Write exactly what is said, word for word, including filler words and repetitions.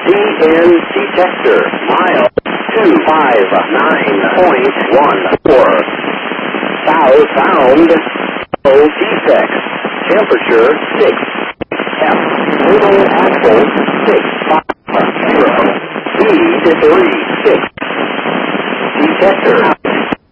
in detector, mile two five nine point one four. Sow sound, no defects. Temperature six. F. Total axle six five zero. Speed three six. Detector.